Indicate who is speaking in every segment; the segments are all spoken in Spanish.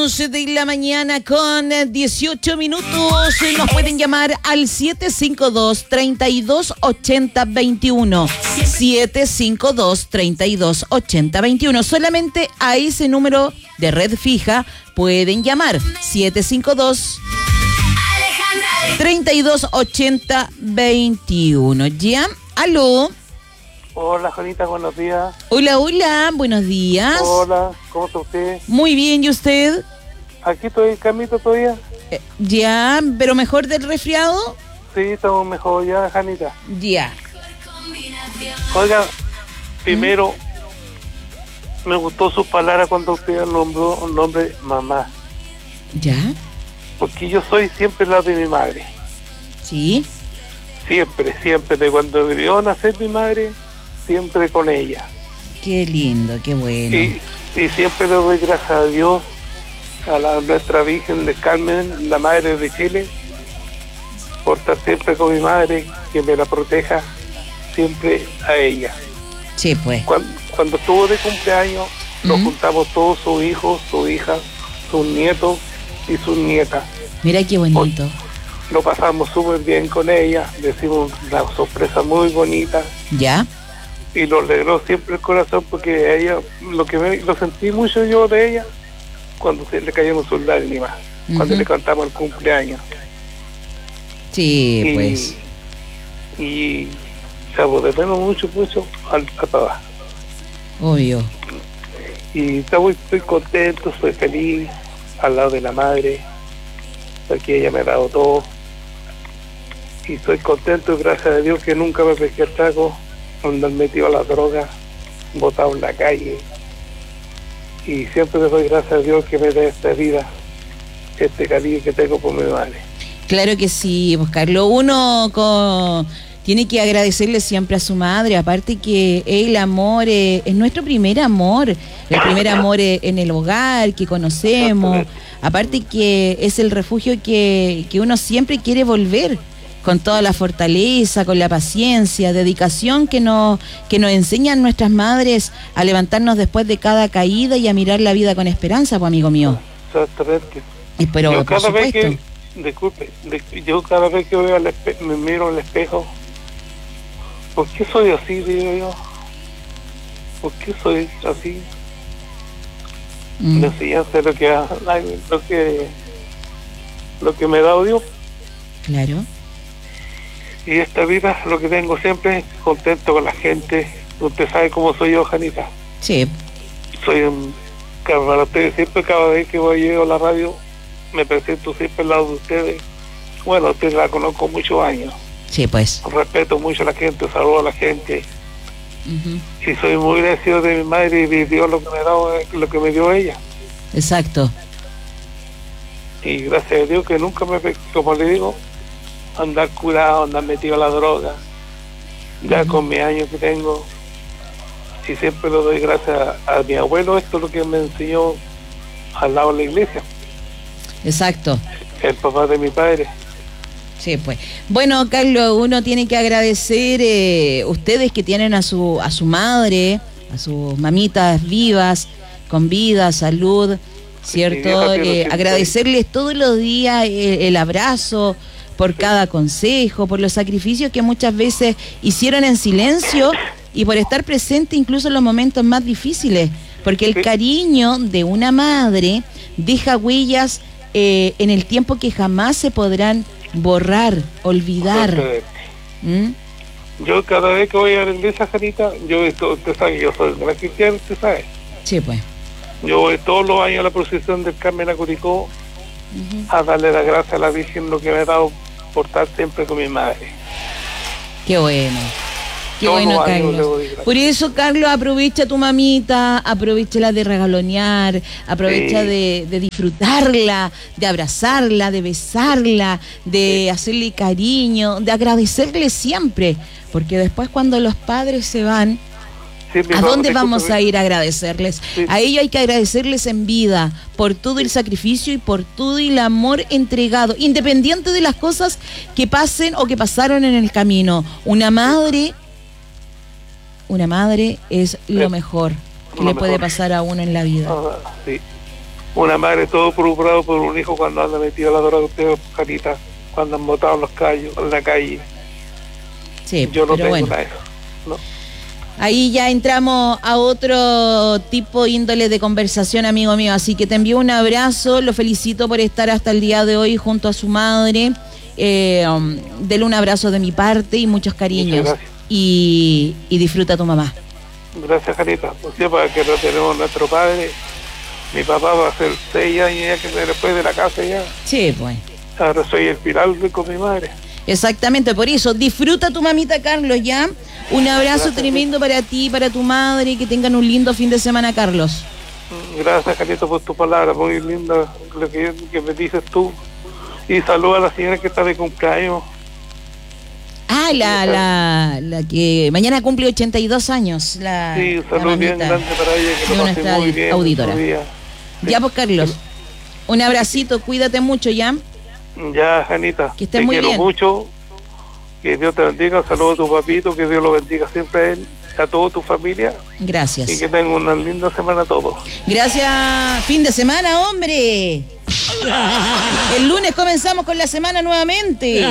Speaker 1: 11 de la mañana con 18 minutos. Nos pueden llamar al 752-3280-21. 752-3280-21. Solamente a ese número de red fija pueden llamar. 752-3280-21. ¿Ya? ¿Aló?
Speaker 2: Hola, Juanita, buenos días.
Speaker 1: Hola, hola, buenos días.
Speaker 2: Hola, ¿cómo está usted?
Speaker 1: Muy bien, ¿y usted?
Speaker 2: Aquí estoy en camito todavía.
Speaker 1: Ya, pero mejor del resfriado.
Speaker 2: Sí, estamos mejor ya, Janita.
Speaker 1: Ya.
Speaker 2: Oiga, primero, me gustó su palabra cuando usted nombró un nombre mamá.
Speaker 1: Ya.
Speaker 2: Porque yo soy siempre la de mi madre.
Speaker 1: Sí.
Speaker 2: Siempre, siempre. De cuando vio nacer mi madre, siempre con ella.
Speaker 1: Qué lindo, qué bueno.
Speaker 2: Y siempre le doy gracias a Dios, a nuestra Virgen de Carmen, la Madre de Chile, por estar siempre con mi madre, que me la proteja siempre a ella.
Speaker 1: Sí, pues.
Speaker 2: Cuando estuvo de cumpleaños, nos juntamos todos, sus hijos, su hija, sus nietos y sus nietas.
Speaker 1: Mira qué bonito.
Speaker 2: Lo pasamos súper bien con ella, le hicimos una sorpresa muy bonita.
Speaker 1: ¿Ya?
Speaker 2: Y lo alegró siempre el corazón, porque ella, lo sentí mucho yo de ella, cuando se le cayeron sus lágrimas, cuando le cantamos el cumpleaños.
Speaker 1: Sí, pues.
Speaker 2: Y se apoderamos mucho al papá.
Speaker 1: Obvio.
Speaker 2: Y estoy contento, soy feliz al lado de la madre, porque ella me ha dado todo. Y estoy contento, gracias a Dios, que nunca me pesqué el trago, andar metido a la droga, botado en la calle. Y siempre le doy gracias a Dios que me dé esta vida, este cariño que tengo por mi madre.
Speaker 1: Claro que sí, pues Carlos, uno tiene que agradecerle siempre a su madre, aparte que el amor es nuestro primer amor, el primer amor en el hogar que conocemos, aparte que es el refugio que uno siempre quiere volver, con toda la fortaleza, con la paciencia, dedicación que nos enseñan nuestras madres a levantarnos después de cada caída y a mirar la vida con esperanza, pues amigo mío.
Speaker 2: Exactamente.
Speaker 1: Pero
Speaker 2: yo cada
Speaker 1: por
Speaker 2: vez
Speaker 1: supuesto.
Speaker 2: yo cada vez que veo me miro al espejo, ¿por qué soy así? Digo yo, ¿por qué soy así? La enseñanza es lo que me ha dado Dios.
Speaker 1: Claro.
Speaker 2: Y esta vida, lo que tengo siempre, contento con la gente. Usted sabe cómo soy yo, Janita.
Speaker 1: Sí.
Speaker 2: Soy un camarote, siempre cada vez que voy a la radio, me presento siempre al lado de ustedes. Bueno, usted la conozco muchos años.
Speaker 1: Sí, pues.
Speaker 2: Respeto mucho a la gente, saludo a la gente. Y soy muy agradecido de mi madre y de Dios lo que me dio ella.
Speaker 1: Exacto.
Speaker 2: Y gracias a Dios que nunca como le digo, andar curado, andar metido a la droga, ya con mis años que tengo. Y siempre le doy gracias a mi abuelo, esto es lo que me enseñó al lado de la iglesia.
Speaker 1: Exacto.
Speaker 2: El papá de mi padre.
Speaker 1: Sí, pues. Bueno, Carlos, uno tiene que agradecer ustedes que tienen a su madre, a sus mamitas vivas, con vida, salud, ¿cierto? Agradecerles todos los días el abrazo, por cada consejo, por los sacrificios que muchas veces hicieron en silencio y por estar presente incluso en los momentos más difíciles, porque el cariño de una madre deja huellas en el tiempo que jamás se podrán borrar, olvidar.
Speaker 2: Yo cada vez que voy a la iglesia, Janita, usted sabe que yo soy gran cristiano, usted sabe.
Speaker 1: Sí, pues.
Speaker 2: Yo voy todos los años a la procesión del Carmen a Curicó a darle las gracias a la Virgen lo que me ha dado por estar siempre con mi madre.
Speaker 1: Qué bueno. Qué bueno, Carlos. Por eso, Carlos, aprovecha a tu mamita, aprovechala de regalonear, aprovecha de disfrutarla, de abrazarla, de besarla, de hacerle cariño, de agradecerle siempre, porque después cuando los padres se van, ¿a dónde vamos a ir a agradecerles? Sí. A ellos hay que agradecerles en vida por todo el sacrificio y por todo el amor entregado, independiente de las cosas que pasen o que pasaron en el camino. Una madre es lo mejor que le puede pasar a uno en la vida.
Speaker 2: Sí. Una madre todo preocupado por un hijo cuando anda metido a la droga, usted, Carita, cuando han botado en la calle.
Speaker 1: Sí,
Speaker 2: yo no
Speaker 1: pero
Speaker 2: tengo
Speaker 1: bueno.
Speaker 2: nada de eso, ¿no?
Speaker 1: Ahí ya entramos a otro tipo índole de conversación, amigo mío. Así que te envío un abrazo, lo felicito por estar hasta el día de hoy junto a su madre. Dele un abrazo de mi parte y muchos cariños.
Speaker 2: Muchas gracias.
Speaker 1: Y disfruta a tu mamá.
Speaker 2: Gracias, Carita. Pues sí, para que no tenemos nuestro padre. Mi papá va a hacer 6 años ya que después de la casa ya.
Speaker 1: Sí, pues.
Speaker 2: Ahora soy el pilar con mi madre.
Speaker 1: Exactamente, por eso, disfruta a tu mamita, Carlos, ¿ya? Un abrazo
Speaker 2: Gracias,
Speaker 1: tremendo para ti, para tu madre, que tengan un lindo fin de semana, Carlos.
Speaker 2: Gracias, Carita, por tu palabra, muy linda lo que me dices tú. Y saluda a la señora que está de cumpleaños.
Speaker 1: Ah, la que mañana cumple 82 años.
Speaker 2: Sí, un saludo bien grande para ella, que
Speaker 1: de
Speaker 2: lo
Speaker 1: nuestra
Speaker 2: pase muy bien.
Speaker 1: auditora. Ya, pues, Carlos, un abracito, cuídate mucho, ¿ya?
Speaker 2: Ya, Janita,
Speaker 1: Que estés
Speaker 2: te
Speaker 1: muy
Speaker 2: quiero
Speaker 1: bien.
Speaker 2: mucho. Que Dios te bendiga. Saludos a tu papito, que Dios lo bendiga siempre a él, a toda tu familia. Y
Speaker 1: Gracias.
Speaker 2: que tengan una linda semana todos.
Speaker 1: Gracias, fin de semana, hombre. El lunes comenzamos con la semana nuevamente.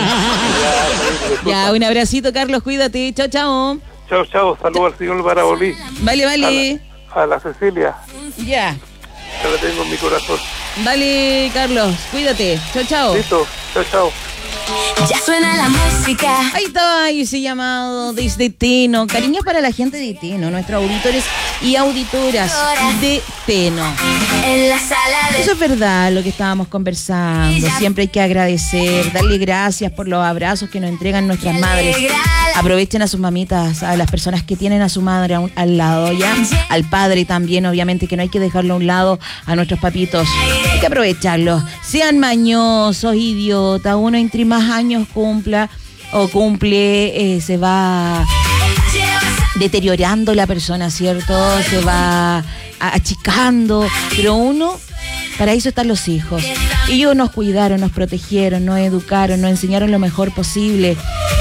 Speaker 1: Ya, un abracito, Carlos, cuídate. Chao, chao.
Speaker 2: Chao, chao. Saludos al señor Barabolí.
Speaker 1: Vale, vale.
Speaker 2: A la Cecilia,
Speaker 1: Ya.
Speaker 2: que la tengo en mi corazón.
Speaker 1: Vale, Carlos, cuídate. Chao, chao.
Speaker 2: Listo. Chao, chao.
Speaker 3: Ya suena la música.
Speaker 1: Ahí estaba ese llamado desde Teno. Cariños para la gente de Teno, nuestros auditores y auditoras de Teno.
Speaker 3: En la sala de
Speaker 1: Eso es verdad, lo que estábamos conversando. Siempre hay que agradecer, darle gracias por los abrazos que nos entregan nuestras madres. Aprovechen a sus mamitas, a las personas que tienen a su madre al lado, ¿ya? Al padre también, obviamente, que no hay que dejarlo a un lado, a nuestros papitos. Hay que aprovecharlos. Sean mañosos, idiotas. Uno entre más años cumpla o cumple, se va deteriorando la persona, ¿cierto? Se va achicando. Pero uno, para eso están los hijos. Ellos nos cuidaron, nos protegieron, nos educaron, nos enseñaron lo mejor posible.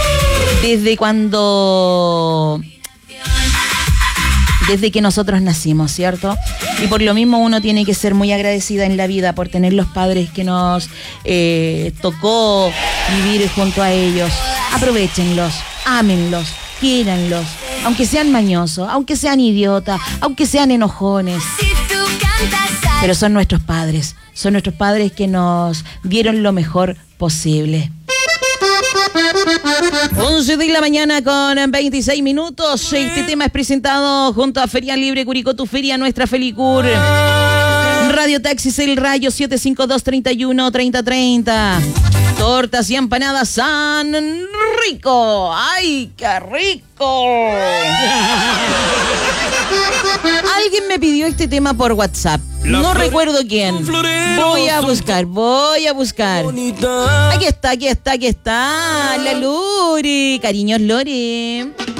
Speaker 1: Desde que nosotros nacimos, ¿cierto? Y por lo mismo uno tiene que ser muy agradecida en la vida por tener los padres que nos tocó vivir junto a ellos. Aprovéchenlos, ámenlos, quiéranlos, aunque sean mañosos, aunque sean idiotas, aunque sean enojones. Pero son nuestros padres que nos dieron lo mejor posible. 11 de la mañana con 26 minutos. Este tema es presentado junto a Feria Libre Curicó, tu feria, nuestra Felicur. Radio Taxis El Rayo 752-31-3030. Tortas y empanadas San Rico. ¡Ay, qué rico! Alguien me pidió este tema por WhatsApp. No recuerdo quién. Voy a buscar. Aquí está. La Lore. Cariños, Lore.